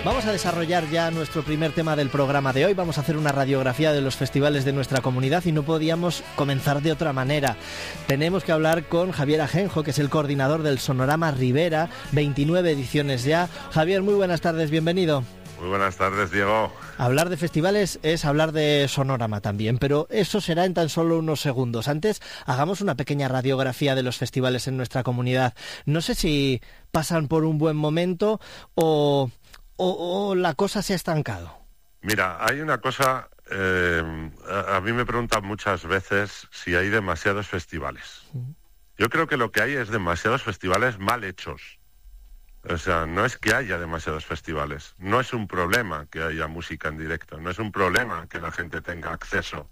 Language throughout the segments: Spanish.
Vamos a desarrollar ya nuestro primer tema del programa de hoy. Vamos a hacer una radiografía de los festivales de nuestra comunidad y no podíamos comenzar de otra manera. Tenemos que hablar con Javier Ajenjo, que es el coordinador del Sonorama Ribera, 29 ediciones ya. Javier, muy buenas tardes, bienvenido. Muy buenas tardes, Diego. Hablar de festivales es hablar de Sonorama también, pero eso será en tan solo unos segundos. Antes, hagamos una pequeña radiografía de los festivales en nuestra comunidad. No sé si pasan por un buen momento o la cosa se ha estancado. Mira, hay una cosa, a mí me preguntan muchas veces si hay demasiados festivales. Yo creo que lo que hay es demasiados festivales mal hechos. O sea, no es que haya demasiados festivales, no es un problema que haya música en directo, no es un problema que la gente tenga acceso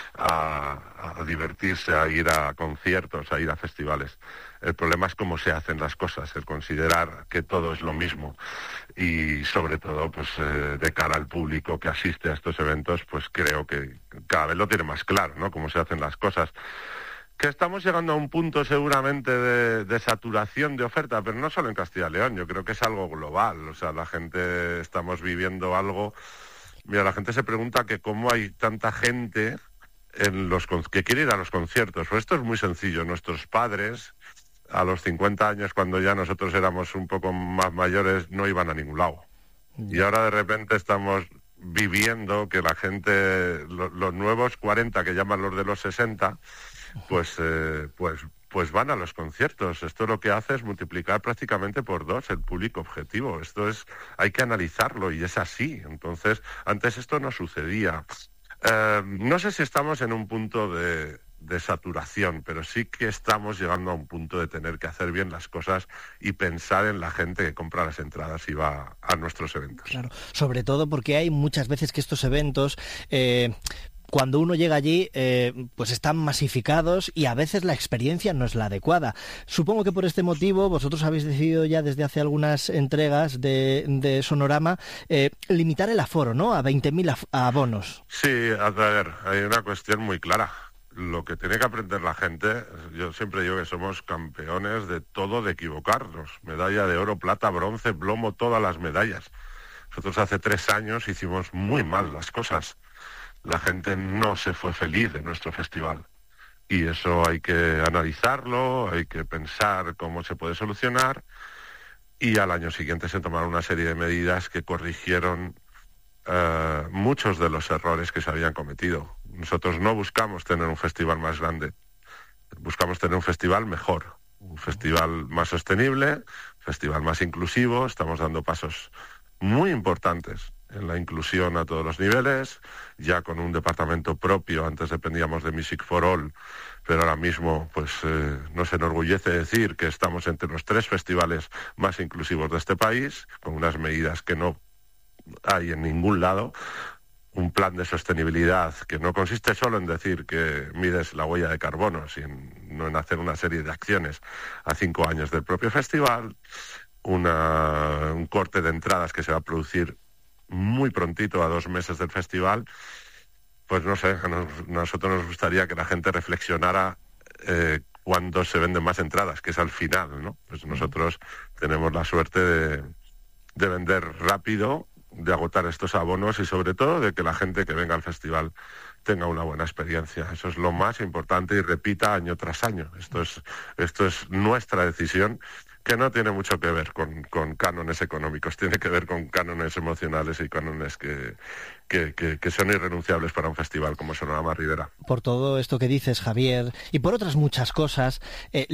a divertirse, a ir a conciertos, a ir a festivales. El problema es cómo se hacen las cosas, el considerar que todo es lo mismo y sobre todo pues de cara al público que asiste a estos eventos, pues creo que cada vez lo tiene más claro, ¿no? Cómo se hacen las cosas. Que estamos llegando a un punto seguramente de saturación de oferta, pero no solo en Castilla y León, yo creo que es algo global. O sea, la gente, estamos viviendo algo. Mira, la gente se pregunta que cómo hay tanta gente que quiere ir a los conciertos. Pues esto es muy sencillo. Nuestros padres, a los 50 años, cuando ya nosotros éramos un poco más mayores, no iban a ningún lado. Y ahora de repente estamos viviendo que la gente, los nuevos 40 que llaman los de los 60, pues van a los conciertos. Esto lo que hace es multiplicar prácticamente por 2 el público objetivo. Esto hay que analizarlo y es así. Entonces, antes esto no sucedía. No sé si estamos en un punto de saturación, pero sí que estamos llegando a un punto de tener que hacer bien las cosas y pensar en la gente que compra las entradas y va a nuestros eventos. Claro, sobre todo porque hay muchas veces que estos eventos... cuando uno llega allí, pues están masificados y a veces la experiencia no es la adecuada. Supongo que por este motivo vosotros habéis decidido ya desde hace algunas entregas de Sonorama limitar el aforo, ¿no? A 20.000 abonos. Sí, a ver, hay una cuestión muy clara. Lo que tiene que aprender la gente, yo siempre digo que somos campeones de todo, de equivocarnos. Medalla de oro, plata, bronce, plomo, todas las medallas. Nosotros hace 3 años hicimos muy mal las cosas. La gente no se fue feliz de nuestro festival. Y eso hay que analizarlo, hay que pensar cómo se puede solucionar. Y al año siguiente se tomaron una serie de medidas que corrigieron muchos de los errores que se habían cometido. Nosotros no buscamos tener un festival más grande, buscamos tener un festival mejor, un festival más sostenible, un festival más inclusivo. Estamos dando pasos muy importantes en la inclusión a todos los niveles, ya con un departamento propio. Antes dependíamos de Music for All, pero ahora mismo pues nos enorgullece decir que estamos entre los 3 festivales más inclusivos de este país, con unas medidas que no hay en ningún lado. Un plan de sostenibilidad que no consiste solo en decir que mides la huella de carbono, sino en hacer una serie de acciones a 5 años del propio festival, un corte de entradas que se va a producir muy prontito, a 2 meses del festival. Pues no sé, a nosotros nos gustaría que la gente reflexionara cuándo se venden más entradas, que es al final, ¿no? Pues nosotros tenemos la suerte de vender rápido, de agotar estos abonos y sobre todo de que la gente que venga al festival tenga una buena experiencia. Eso es lo más importante y repita año tras año. Esto es nuestra decisión, que no tiene mucho que ver con cánones económicos, tiene que ver con cánones emocionales y cánones que son irrenunciables para un festival como Sonorama Ribera. Por todo esto que dices, Javier, y por otras muchas cosas,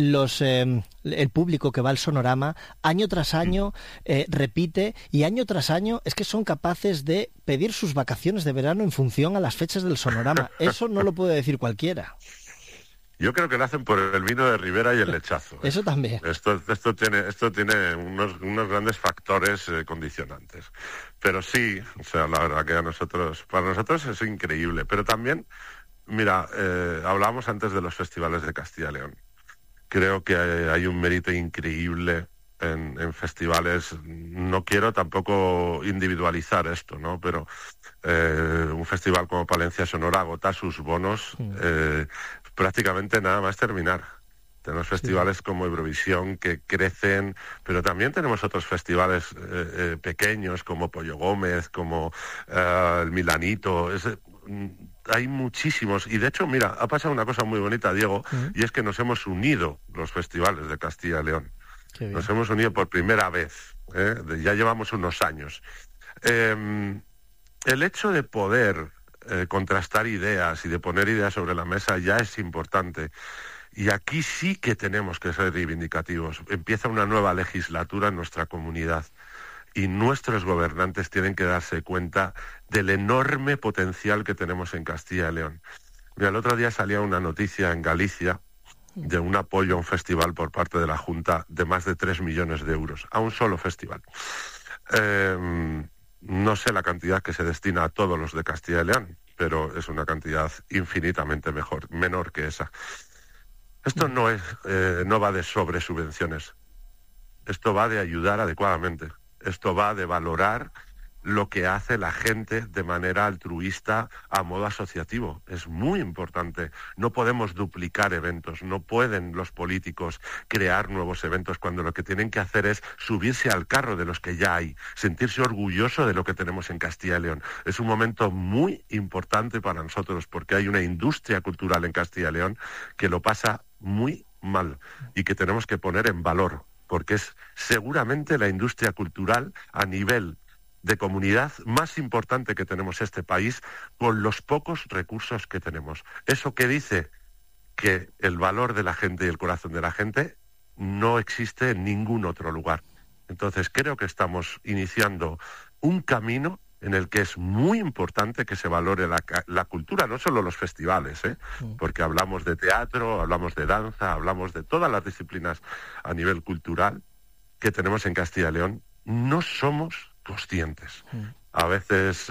el público que va al Sonorama año tras año repite, y año tras año es que son capaces de pedir sus vacaciones de verano en función a las fechas del Sonorama. Eso no lo puede decir cualquiera. Yo creo que lo hacen por el vino de Ribera y el lechazo. Eso también. Esto tiene unos grandes factores condicionantes. Pero sí, o sea, la verdad que para nosotros es increíble. Pero también, mira, hablábamos antes de los festivales de Castilla y León. Creo que hay un mérito increíble en festivales. No quiero tampoco individualizar esto, ¿no? Pero un festival como Palencia Sonora agota sus bonos prácticamente nada más terminar. Tenemos festivales como Eurovisión que crecen, pero también tenemos otros festivales pequeños como Pollo Gómez, como el Milanito. Hay muchísimos. Y de hecho, mira, ha pasado una cosa muy bonita, Diego, y es que nos hemos unido los festivales de Castilla y León. Nos hemos unido por primera vez. Ya llevamos unos años. El hecho de poder contrastar ideas y de poner ideas sobre la mesa ya es importante. Y aquí sí que tenemos que ser reivindicativos. Empieza una nueva legislatura en nuestra comunidad y nuestros gobernantes tienen que darse cuenta del enorme potencial que tenemos en Castilla y León. Mira, el otro día salía una noticia en Galicia de un apoyo a un festival por parte de la Junta de más de 3 millones de euros, a un solo festival. No sé la cantidad que se destina a todos los de Castilla y León, pero es una cantidad infinitamente menor que esa. Esto no va de sobresubvenciones. Esto va de ayudar adecuadamente. Esto va de valorar lo que hace la gente de manera altruista a modo asociativo. Es muy importante. No podemos duplicar eventos, no pueden los políticos crear nuevos eventos cuando lo que tienen que hacer es subirse al carro de los que ya hay, sentirse orgulloso de lo que tenemos en Castilla y León. Es un momento muy importante para nosotros porque hay una industria cultural en Castilla y León que lo pasa muy mal y que tenemos que poner en valor porque es seguramente la industria cultural a nivel de comunidad más importante que tenemos este país con los pocos recursos que tenemos. Eso que dice que el valor de la gente y el corazón de la gente no existe en ningún otro lugar. Entonces creo que estamos iniciando un camino en el que es muy importante que se valore la cultura, no solo los festivales, porque hablamos de teatro, hablamos de danza, hablamos de todas las disciplinas a nivel cultural que tenemos en Castilla y León. No somos conscientes. A veces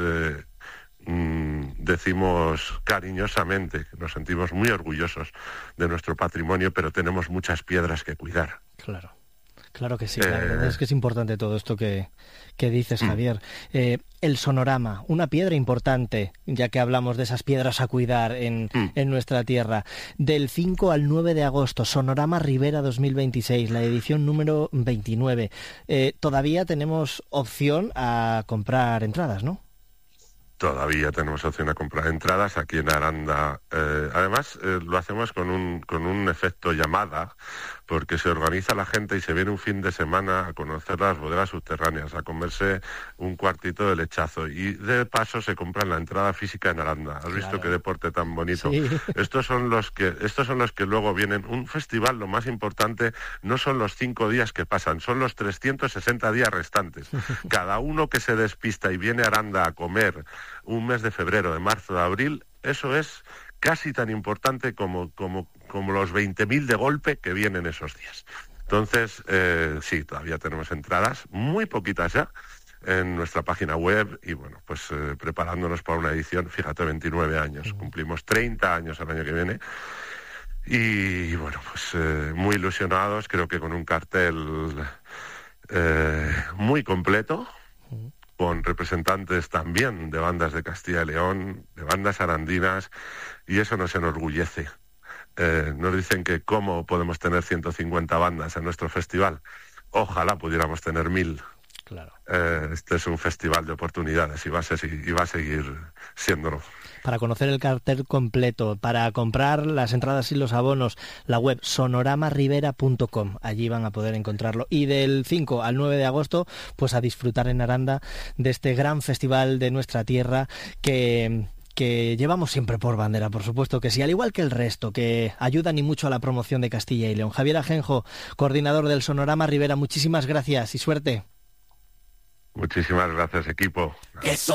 decimos cariñosamente que nos sentimos muy orgullosos de nuestro patrimonio, pero tenemos muchas piedras que cuidar. Claro que sí, la verdad es que es importante todo esto que dices, Javier. El sonorama, una piedra importante, ya que hablamos de esas piedras a cuidar en nuestra tierra. Del 5 al 9 de agosto, Sonorama Ribera 2026, la edición número 29. Todavía tenemos opción a comprar entradas, ¿no? Todavía tenemos opción a comprar entradas aquí en Aranda. Además, lo hacemos con un efecto llamada, porque se organiza la gente y se viene un fin de semana a conocer las bodegas subterráneas, a comerse un cuartito de lechazo y de paso se compran la entrada física en Aranda. ¿Has visto qué deporte tan bonito? Sí. Estos son los que luego vienen. Un festival, lo más importante, no son los 5 días que pasan, son los 360 días restantes. Cada uno que se despista y viene a Aranda a comer un mes de febrero, de marzo, de abril, eso es casi tan importante como los 20.000 de golpe que vienen esos días. Entonces, sí, todavía tenemos entradas, muy poquitas ya, en nuestra página web y bueno, pues preparándonos para una edición, fíjate, 29 años, cumplimos 30 años el año que viene y bueno, pues muy ilusionados, creo que con un cartel muy completo, con representantes también de bandas de Castilla y León, de bandas arandinas, y eso nos enorgullece. Nos dicen que cómo podemos tener 150 bandas en nuestro festival. Ojalá pudiéramos tener 1.000. Claro. Este es un festival de oportunidades y va a seguir siéndolo. Para conocer el cartel completo, para comprar las entradas y los abonos, la web sonoramaribera.com, allí van a poder encontrarlo. Y del 5 al 9 de agosto, pues a disfrutar en Aranda de este gran festival de nuestra tierra que llevamos siempre por bandera, por supuesto que sí, al igual que el resto, que ayudan y mucho a la promoción de Castilla y León. Javier Ajenjo, coordinador del Sonorama Ribera, muchísimas gracias y suerte. Muchísimas gracias, equipo.